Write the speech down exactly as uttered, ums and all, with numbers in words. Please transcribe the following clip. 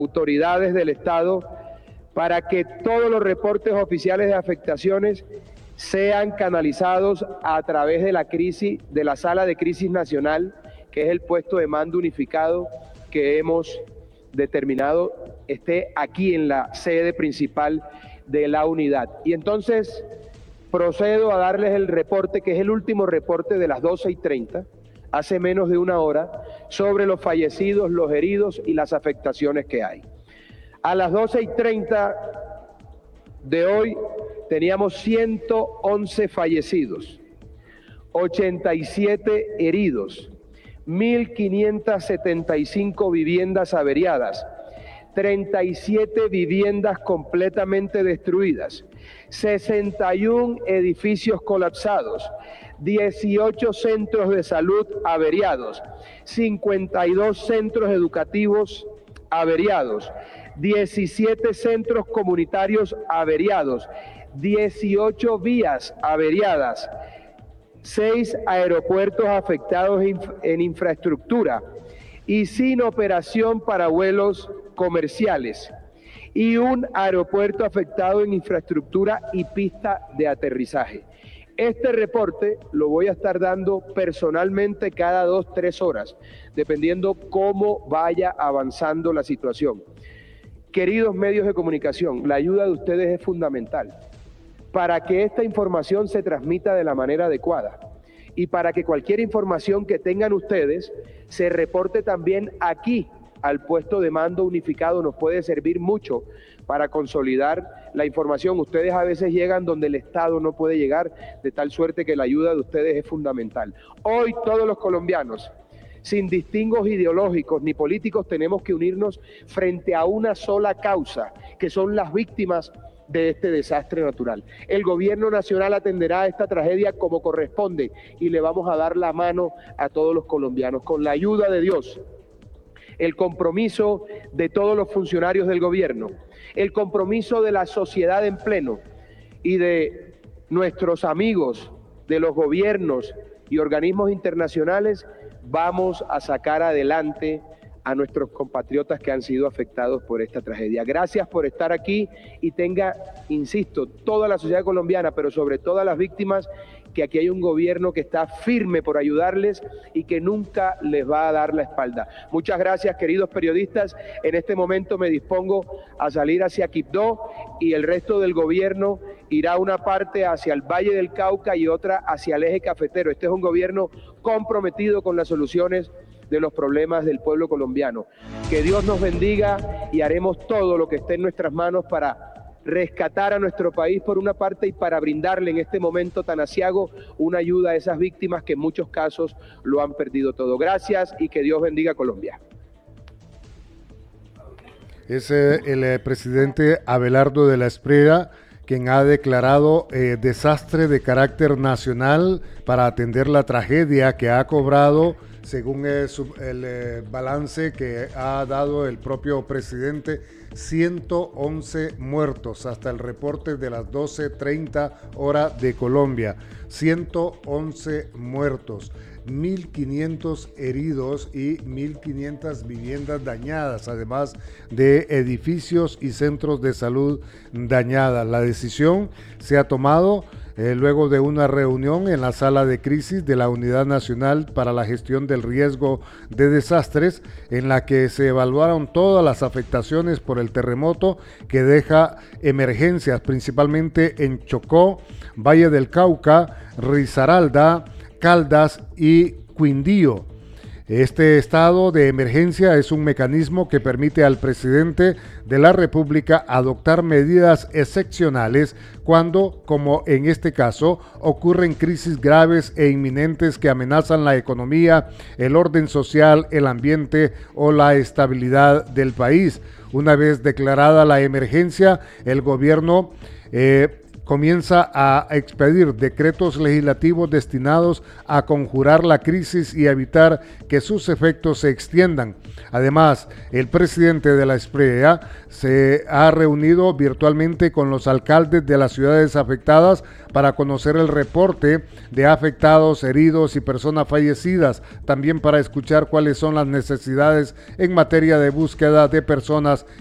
autoridades del Estado para que todos los reportes oficiales de afectaciones sean canalizados a través de la crisis, de la Sala de Crisis Nacional, que es el puesto de mando unificado que hemos determinado esté aquí en la sede principal de la unidad. Y entonces procedo a darles el reporte, que es el último reporte de las doce y treinta, hace menos de una hora, sobre los fallecidos, los heridos y las afectaciones que hay. A las doce y treinta de hoy teníamos ciento once fallecidos, ochenta y siete heridos, mil quinientas setenta y cinco viviendas averiadas, treinta y siete viviendas completamente destruidas, sesenta y uno edificios colapsados, dieciocho centros de salud averiados, cincuenta y dos centros educativos averiados, diecisiete centros comunitarios averiados, dieciocho vías averiadas, seis aeropuertos afectados en infraestructura y sin operación para vuelos comerciales, y un aeropuerto afectado en infraestructura y pista de aterrizaje. Este reporte lo voy a estar dando personalmente cada dos, tres horas, dependiendo cómo vaya avanzando la situación. Queridos medios de comunicación, la ayuda de ustedes es fundamental para que esta información se transmita de la manera adecuada y para que cualquier información que tengan ustedes se reporte también aquí al puesto de mando unificado. Nos puede servir mucho para consolidar la información. Ustedes a veces llegan donde el Estado no puede llegar, de tal suerte que la ayuda de ustedes es fundamental. Hoy todos los colombianos, sin distingos ideológicos ni políticos, tenemos que unirnos frente a una sola causa, que son las víctimas de este desastre natural. El gobierno nacional atenderá a esta tragedia como corresponde y le vamos a dar la mano a todos los colombianos. Con la ayuda de Dios, el compromiso de todos los funcionarios del gobierno, el compromiso de la sociedad en pleno y de nuestros amigos de los gobiernos y organismos internacionales, vamos a sacar adelante a nuestros compatriotas que han sido afectados por esta tragedia. Gracias por estar aquí y tenga, insisto, toda la sociedad colombiana, pero sobre todo las víctimas, que aquí hay un gobierno que está firme por ayudarles y que nunca les va a dar la espalda. Muchas gracias, queridos periodistas. En este momento me dispongo a salir hacia Quibdó y el resto del gobierno irá una parte hacia el Valle del Cauca y otra hacia el eje cafetero. Este es un gobierno comprometido con las soluciones de los problemas del pueblo colombiano. Que Dios nos bendiga y haremos todo lo que esté en nuestras manos para rescatar a nuestro país por una parte y para brindarle en este momento tan aciago una ayuda a esas víctimas que en muchos casos lo han perdido todo. Gracias y que Dios bendiga a Colombia. Es eh, el eh, presidente Abelardo de la Espriella, quien ha declarado eh, desastre de carácter nacional para atender la tragedia que ha cobrado, según eh, su, el eh, balance que ha dado el propio presidente, ciento once muertos hasta el reporte de las doce treinta hora de Colombia. ciento once muertos, mil quinientos heridos y mil quinientas viviendas dañadas, además de edificios y centros de salud dañadas. La decisión se ha tomado Eh, luego de una reunión en la sala de crisis de la Unidad Nacional para la Gestión del Riesgo de Desastres, en la que se evaluaron todas las afectaciones por el terremoto que deja emergencias principalmente en Chocó, Valle del Cauca, Risaralda, Caldas y Quindío. Este estado de emergencia es un mecanismo que permite al presidente de la República adoptar medidas excepcionales cuando, como en este caso, ocurren crisis graves e inminentes que amenazan la economía, el orden social, el ambiente o la estabilidad del país. Una vez declarada la emergencia, el gobierno eh, comienza a expedir decretos legislativos destinados a conjurar la crisis y evitar que sus efectos se extiendan. Además, el presidente de la SPREA se ha reunido virtualmente con los alcaldes de las ciudades afectadas para conocer el reporte de afectados, heridos y personas fallecidas, también para escuchar cuáles son las necesidades en materia de búsqueda de personas